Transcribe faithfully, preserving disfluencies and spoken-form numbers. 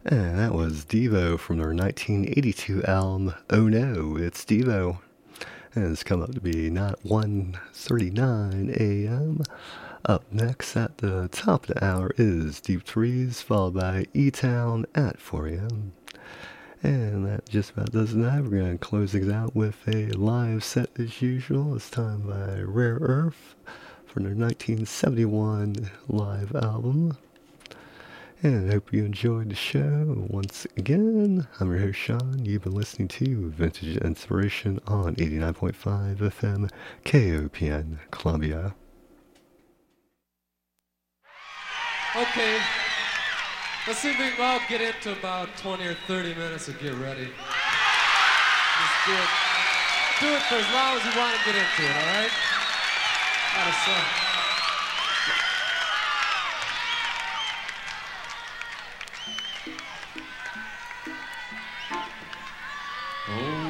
And that was Devo from their nineteen eighty-two album, Oh No, It's Devo. And it's come up to be not one thirty-nine a.m. Up next at the top of the hour is Deep Threes, followed by E-Town at four a.m. And that just about does it now. We're going to close things out with a live set as usual. It's time by Rare Earth from their nineteen seventy-one live album. And I hope you enjoyed the show. Once again, I'm your host Sean. You've been listening to Vintage Inspiration on eighty-nine point five F M K O P N Columbia. Okay, let's see if we can all get into about twenty or thirty minutes and get ready. Just do it. Do it for as long as you want to get into it, all right? Out of sight. Oh.